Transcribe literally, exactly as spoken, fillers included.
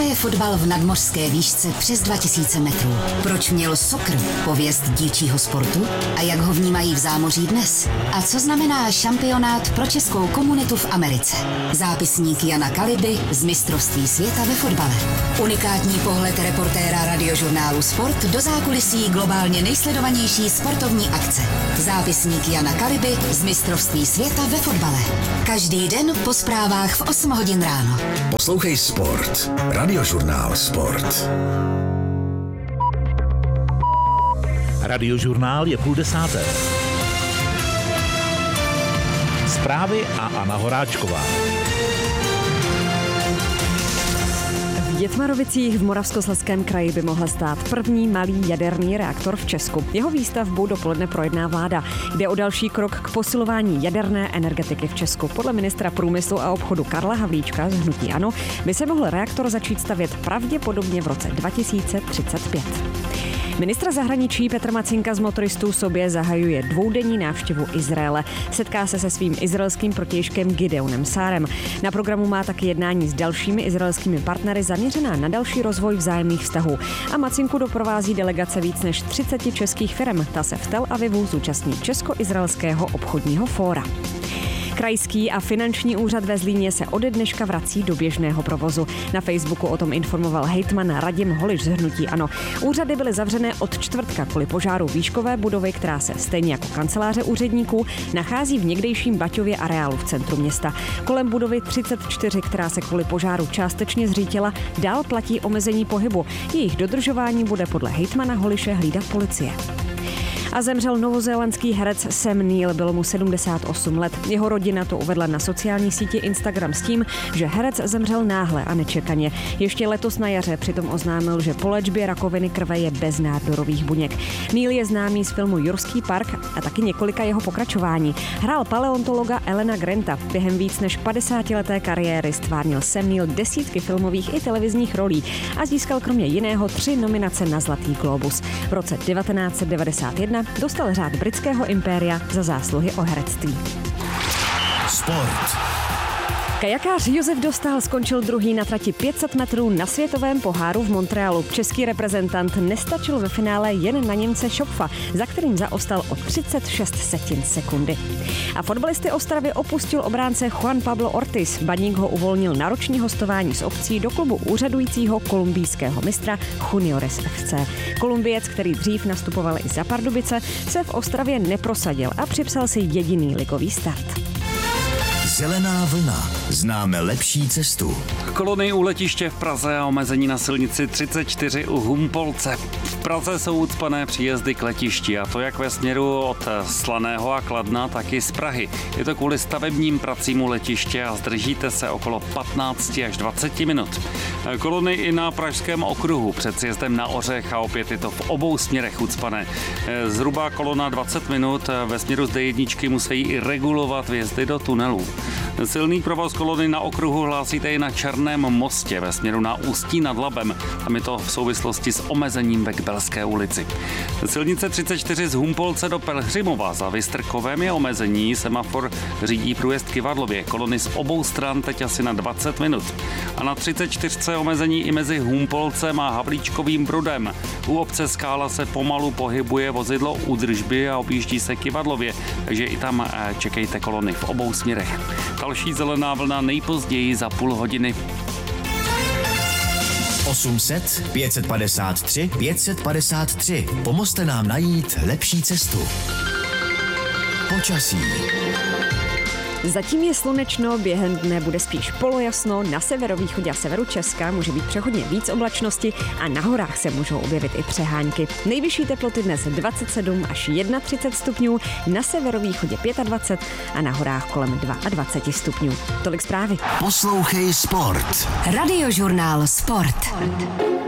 hraje fotbal v nadmořské výšce přes dva tisíce metrů? Proč měl soccer pověst díčího sportu? A jak ho vnímají v zámoří dnes? A co znamená šampionát pro českou komunitu v Americe? Zápisník Jana Kaliby z mistrovství světa ve fotbale. Unikátní pohled reportéra radiožurnálu Sport do zákulisí globálně nejsledovanější sportovní akce. Zápisník Jana Kaliby z mistrovství světa ve fotbale. Každý den po zprávách v osm hodin ráno. Poslouchej Sport. Radiožurnál Sport. Radiožurnál je půl desáté. Zprávy a Anna Horáčková. V Dětmarovicích v Moravskoslezském kraji by mohl stát první malý jaderný reaktor v Česku. Jeho výstavbu dopoledne projedná vláda. Jde o další krok k posilování jaderné energetiky v Česku. Podle ministra průmyslu a obchodu Karla Havlíčka z hnutí ANO by se mohl reaktor začít stavět pravděpodobně v roce dva tisíce třicet pět. Ministra zahraničí Petr Macinka z motoristů sobě zahajuje dvoudenní návštěvu Izraele. Setká se se svým izraelským protějškem Gideonem Sárem. Na programu má taky jednání s dalšími izraelskými partnery zaměřená na další rozvoj vzájemných vztahů. A Macinku doprovází delegace víc než třiceti českých firm. Ta se v Tel Avivu zúčastní Česko-izraelského obchodního fóra. Krajský a finanční úřad ve Zlíně se ode dneška vrací do běžného provozu. Na Facebooku o tom informoval hejtman Radim Holič z hnutí ANO. Úřady byly zavřené od čtvrtka kvůli požáru výškové budovy, která se stejně jako kanceláře úředníků nachází v někdejším Baťově areálu v centru města. Kolem budovy třicet čtyři, která se kvůli požáru částečně zřítila, dál platí omezení pohybu. Jejich dodržování bude podle hejtmana Holiše hlídat policie. A zemřel novozélandský herec Sam Neill, bylo mu sedmdesát osm let. Jeho rodina to uvedla na sociální síti Instagram s tím, že herec zemřel náhle a nečekaně. Ještě letos na jaře přitom oznámil, že po léčbě rakoviny krve je bez nádorových buněk. Neill je známý z filmu Jurský park a taky několika jeho pokračování. Hrál paleontologa Elena Granta. Během víc než padesátileté kariéry stvárnil Sam Neill desítky filmových i televizních rolí a získal kromě jiného tři nominace na Zlatý glóbus. V roce devatenáct set devadesát jedna dostal řád britského impéria za zásluhy o herectví. Sport. Kajakář Josef Dostál skončil druhý na trati pět set metrů na světovém poháru v Montrealu. Český reprezentant nestačil ve finále jen na Němce Schopfa, za kterým zaostal o třicet šest setin sekundy. A fotbalisty Ostravy opustil obránce Juan Pablo Ortiz. Baník ho uvolnil na roční hostování s obcí do klubu úřadujícího kolumbijského mistra Juniores F C. Kolumbiec, který dřív nastupoval i za Pardubice, se v Ostravě neprosadil a připsal si jediný ligový start. Zelená vlna. Známe lepší cestu. Kolony u letiště v Praze a omezení na silnici třicet čtyři u Humpolce. V Praze jsou ucpané příjezdy k letišti a to jak ve směru od Slaného a Kladna, tak i z Prahy. Je to kvůli stavebním pracím u letiště a zdržíte se okolo patnáct až dvacet minut. Kolony i na Pražském okruhu před sjezdem na Ořech a opět je to v obou směrech ucpané. Zhruba kolona dvacet minut, ve směru z D jedna musí i regulovat vjezdy do tunelů. Silný provoz kolony na okruhu hlásíte i na Černém mostě ve směru na Ústí nad Labem. Tam je to v souvislosti s omezením ve Kbelské ulici. Silnice třicet čtyři z Humpolce do Pelhřimova za Vystrkovem je omezení. Semafor řídí průjezd Kyvadlově. Kolony z obou stran teď asi na dvacet minut. A na třicet čtyři omezení i mezi Humpolcem a Havlíčkovým Brodem. U obce Skála se pomalu pohybuje vozidlo údržby a objíždí se Kyvadlově, takže i tam čekejte kolony v obou směrech. Další zelená vlna nejpozději za půl hodiny. osm set, pět set padesát tři, pět set padesát tři. Pomozte nám najít lepší cestu. Počasí. Zatím je slunečno, během dne bude spíš polojasno, na severovýchodě a severu Česka může být přechodně víc oblačnosti a na horách se můžou objevit i přehánky. Nejvyšší teploty dnes dvacet sedm až třicet jedna stupňů, na severovýchodě dvacet pět a na horách kolem dvacet dva stupňů. Tolik zprávy. Poslouchej Sport. Radiožurnál Sport.